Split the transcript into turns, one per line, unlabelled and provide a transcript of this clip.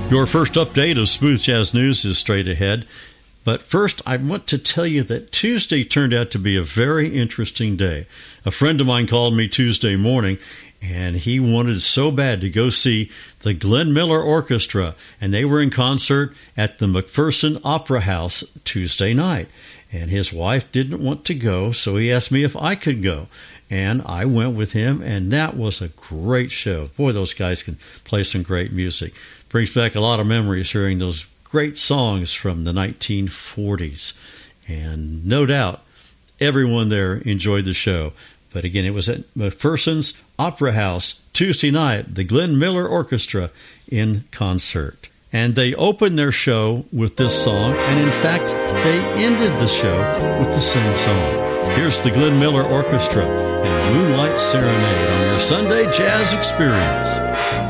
Your first update of Smooth Jazz News is straight ahead. But first, I want to tell you that Tuesday turned out to be a very interesting day. A friend of mine called me Tuesday morning, and he wanted so bad to go see the Glenn Miller Orchestra, and they were in concert at the McPherson Opera House Tuesday night. And his wife didn't want to go, so he asked me if I could go. And I went with him, and that was a great show. Boy, those guys can play some great music. Brings back a lot of memories hearing those great songs from the 1940s. And no doubt, everyone there enjoyed the show. But again, it was at McPherson's Opera House Tuesday night, the Glenn Miller Orchestra in concert. And they opened their show with this song, and in fact, they ended the show with the same song. Here's the Glenn Miller Orchestra and Moonlight Serenade on your Sunday Jazz Experience.